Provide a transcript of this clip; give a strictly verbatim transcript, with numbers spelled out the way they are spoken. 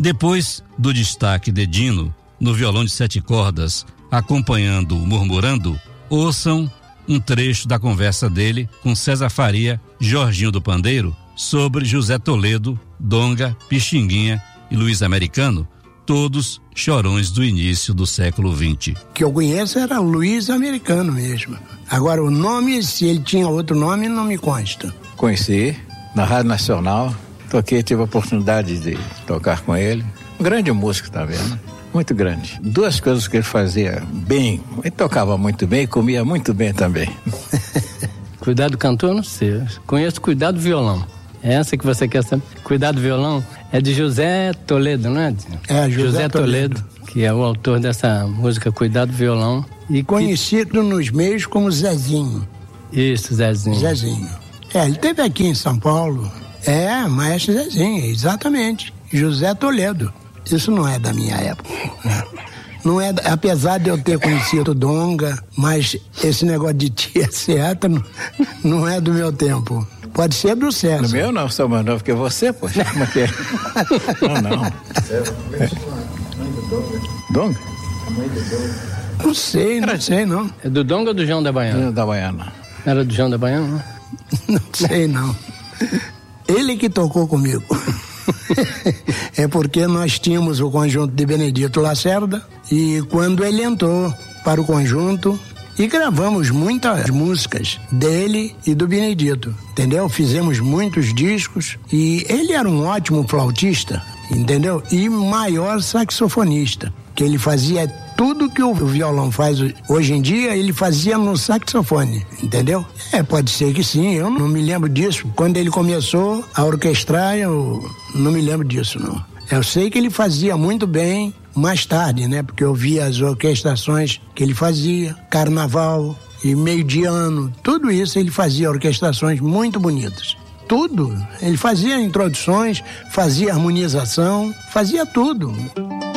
Depois do destaque de Dino no violão de sete cordas, acompanhando Murmurando, ouçam um trecho da conversa dele com César Faria, Jorginho do Pandeiro, sobre José Toledo, Donga, Pixinguinha e Luiz Americano, todos chorões do início do século vinte. Que eu conheço era Luiz Americano mesmo. Agora o nome, se ele tinha outro nome, não me consta. Conheci na Rádio Nacional, toquei, tive a oportunidade de tocar com ele. Um grande músico também, né? Muito grande. Duas coisas que ele fazia bem, ele tocava muito bem e comia muito bem também. Cuidado do cantor, não sei. Conheço Cuidado do Violão. É essa que você quer saber? Cuidado do Violão é de José Toledo, não é? É, José, José Toledo, Toledo, que é o autor dessa música Cuidado do Violão. E conhecido que... nos meios como Zezinho. Isso, Zezinho. Zezinho. É, ele esteve aqui em São Paulo. É, maestro Zezinho, exatamente. José Toledo. Isso não é da minha época. Não é, apesar de eu ter conhecido Donga, mas esse negócio de tia Seata não, não é do meu tempo. Pode ser do César. No meu não, sou mais novo que você, poxa. Como é que é? Não, não. É. Donga? Não sei, não sei não. É do Donga ou do João da Baiana? Da Baiana. Era do João da Baiana, não? Não sei não. Ele que tocou comigo. É porque nós tínhamos o conjunto de Benedito Lacerda e quando ele entrou para o conjunto e gravamos muitas músicas dele e do Benedito, entendeu? Fizemos muitos discos e ele era um ótimo flautista, entendeu? E maior saxofonista, que ele fazia tudo que o violão faz hoje em dia, ele fazia no saxofone, entendeu? É, pode ser que sim, eu não me lembro disso. Quando ele começou a orquestrar, eu não me lembro disso, não. Eu sei que ele fazia muito bem mais tarde, né? Porque eu via as orquestrações que ele fazia, Carnaval e Meio de Ano, tudo isso ele fazia orquestrações muito bonitas. Tudo. Ele fazia introduções, fazia harmonização, fazia tudo.